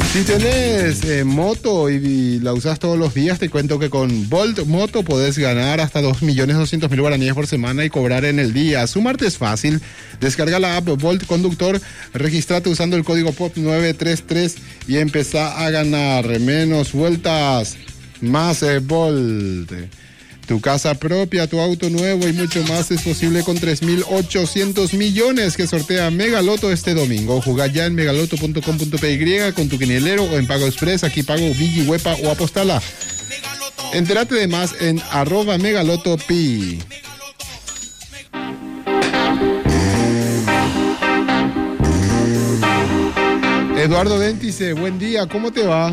Si tenés moto y la usás todos los días, te cuento que con Bolt Moto podés ganar hasta 2.200.000 guaraníes por semana y cobrar en el día. Sumarte es fácil. Descarga la app Bolt Conductor, registrate usando el código POP933 y empezá a ganar. Menos vueltas, más Bolt. Tu casa propia, tu auto nuevo y mucho más es posible con 3.800 millones que sortea Megaloto este domingo. Jugá ya en megaloto.com.py con tu quinielero o en Pago Express, aquí Pago, Vigi, Huepa o Apostala. Entérate de más en @megalotopi. Eduardo Dentice, buen día, ¿cómo te va?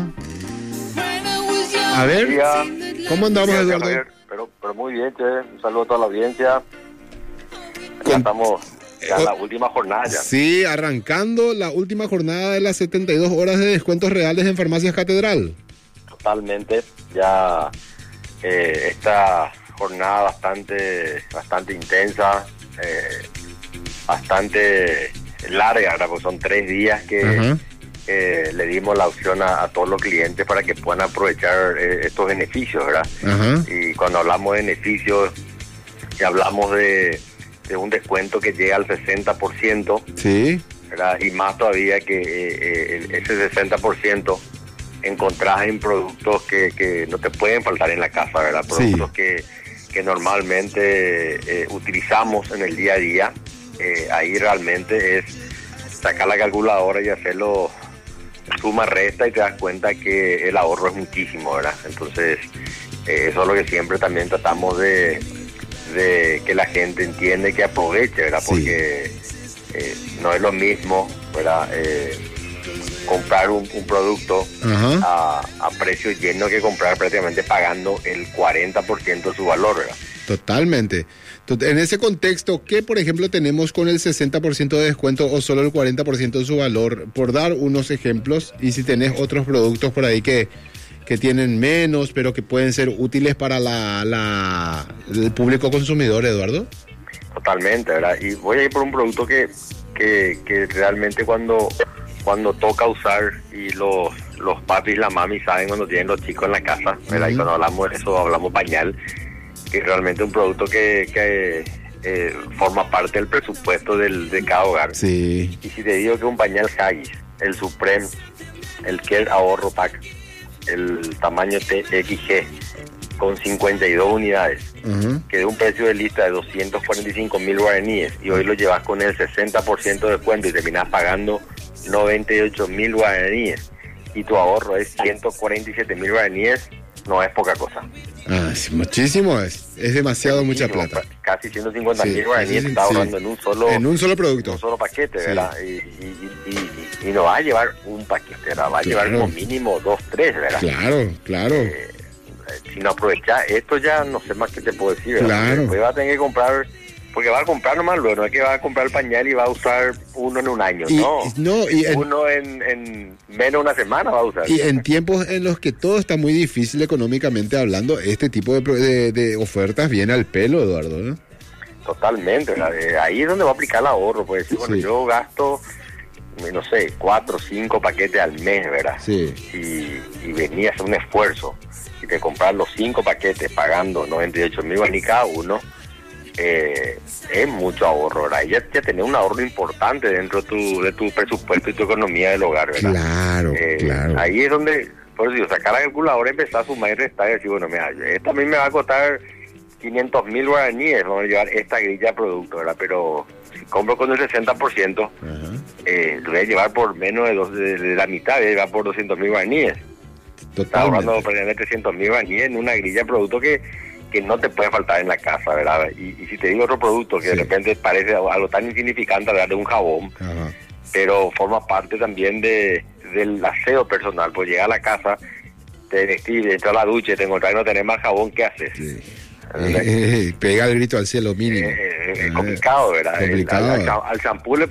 A ver, ¿cómo andamos, Eduardo? Pero muy bien, che. Un saludo a toda la audiencia. Ya estamos en la última jornada ya. Sí, arrancando la última jornada de las 72 horas de descuentos reales en Farmacias Catedral. Totalmente. Ya esta jornada bastante intensa, bastante larga, ¿verdad? Pues son 3 días que le dimos la opción a todos los clientes para que puedan aprovechar estos beneficios, ¿verdad? Y cuando hablamos de beneficios, y hablamos de un descuento que llega al 60%, sí, ¿verdad? Y más todavía que ese 60% encontrás en productos que no te pueden faltar en la casa, ¿verdad? Productos que normalmente utilizamos en el día a día. Ahí realmente es sacar la calculadora y hacerlo suma, resta, y te das cuenta que el ahorro es muchísimo, ¿verdad? Entonces, eso es lo que siempre también tratamos de que la gente entiende, que aproveche, ¿verdad? Porque no es lo mismo, ¿verdad? Comprar un producto a precio lleno que comprar prácticamente pagando el 40% de su valor, ¿verdad? Totalmente. En ese contexto, ¿qué, por ejemplo, tenemos con el 60% de descuento o solo el 40% de su valor? Por dar unos ejemplos, y si tenés otros productos por ahí que tienen menos, pero que pueden ser útiles para el público consumidor, Eduardo. Totalmente, ¿verdad? Y voy a ir por un producto que realmente cuando toca usar, y los papis y la mami saben cuando tienen los chicos en la casa, ¿verdad? Y cuando hablamos de eso, hablamos pañal, que es realmente un producto que forma parte del presupuesto de cada hogar. Sí. Y si te digo que un pañal Haggis, el Supreme, el Care Ahorro Pack, el tamaño TXG, con 52 unidades, que de un precio de lista de 245.000 guaraníes, y hoy lo llevas con el 60% de descuento y terminas pagando 98.000 guaraníes, y tu ahorro es 147.000 guaraníes, no es poca cosa. Sí, muchísimo es demasiado, mucha plata. Casi 150.000 guaraníes está ahorrando en un solo producto. Un solo paquete, ¿verdad? Y no va a llevar un paquete, ¿verdad? Va a llevar como mínimo 2, 3, ¿verdad? Claro. Si no aprovechas esto, ya no sé más qué te puedo decir, ¿verdad? Claro. Después va a tener que comprar, porque va a comprar nomás luego, no es que va a comprar el pañal y va a usar uno en un año, uno en menos de una semana va a usar. Y en tiempos en los que todo está muy difícil económicamente hablando, este tipo de ofertas viene al pelo, Eduardo, ¿no? Totalmente, ¿verdad? Ahí es donde va a aplicar el ahorro, pues bueno, yo gasto, no sé, 4 o 5 paquetes al mes, ¿verdad? Sí. Y venía a hacer un esfuerzo, y te comprar los 5 paquetes pagando 98.000 guaraníes cada uno, es mucho ahorro, ¿verdad? Y ya tenés un ahorro importante dentro de tu presupuesto y tu economía del hogar, ¿verdad? Claro. Ahí es donde, por eso, sacar la calculadora, empezar a sumar y restar y decir, bueno, mira, esto a mí me va a costar 500.000 guaraníes, vamos a llevar esta grilla de producto, ¿verdad? Pero si compro con el 60%, lo voy a llevar por menos de la mitad, voy a llevar por 200.000 guaraníes. Está ahorrando prácticamente 300.000 guaraníes en una grilla de producto que no te puede faltar en la casa, ¿verdad? Y si te digo otro producto que de repente parece algo tan insignificante, ¿verdad? De un jabón, pero forma parte también del aseo personal, pues llega a la casa, te vestís, entras a la ducha, te encontrás y no tenés más jabón, ¿qué haces? Pega el grito al cielo mínimo. Es complicado, ¿verdad? Complicado. Al champú le